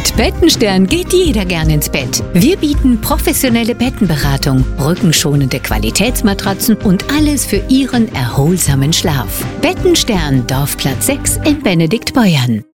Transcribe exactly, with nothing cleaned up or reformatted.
Mit Bettenstern geht jeder gern ins Bett. Wir bieten professionelle Bettenberatung, rückenschonende Qualitätsmatratzen und alles für Ihren erholsamen Schlaf. Bettenstern, Dorfplatz sechs in Benediktbeuern.